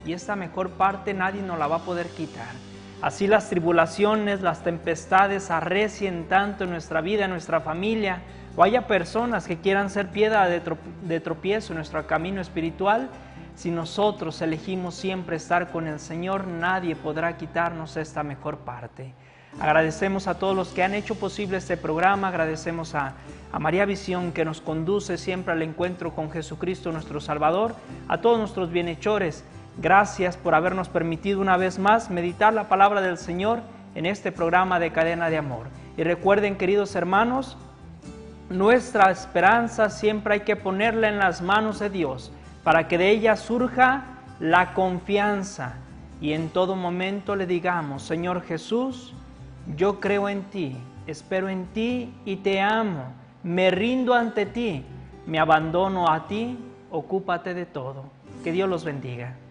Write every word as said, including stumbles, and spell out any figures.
y esta mejor parte nadie nos la va a poder quitar. Así las tribulaciones, las tempestades arrecien tanto en nuestra vida, en nuestra familia, o haya personas que quieran ser piedra de, trop de tropiezo en nuestro camino espiritual. Si nosotros elegimos siempre estar con el Señor, nadie podrá quitarnos esta mejor parte. Agradecemos a todos los que han hecho posible este programa, agradecemos a, a María Visión, que nos conduce siempre al encuentro con Jesucristo nuestro Salvador, a todos nuestros bienhechores. Gracias por habernos permitido una vez más meditar la palabra del Señor en este programa de Cadena de Amor. Y recuerden, queridos hermanos, nuestra esperanza siempre hay que ponerla en las manos de Dios, para que de ella surja la confianza y en todo momento le digamos: Señor Jesús, yo creo en ti, espero en ti y te amo, me rindo ante ti, me abandono a ti, ocúpate de todo. Que Dios los bendiga.